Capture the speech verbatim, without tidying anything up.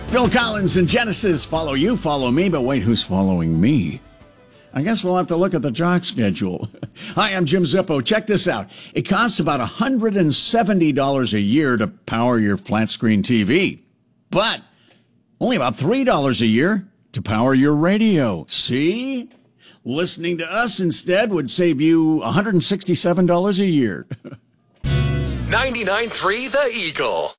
Phil Collins and Genesis. Follow you, follow me, but wait, who's following me? I guess we'll have to look at the jock schedule. Hi, I'm Jim Zippo. Check this out. It costs about one hundred seventy dollars a year to power your flat-screen T V, but only about three dollars a year to power your radio. See? Listening to us instead would save you one hundred sixty-seven dollars a year. ninety-nine point three The Eagle.